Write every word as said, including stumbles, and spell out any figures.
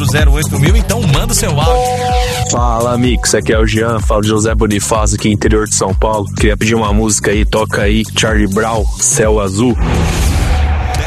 quatro zero oito mil, então manda o seu áudio. Fala, Mix, aqui é o Jean, falo de José Bonifácio aqui, interior de São Paulo. Queria pedir uma música aí, toca aí, Charlie Brown, Céu Azul.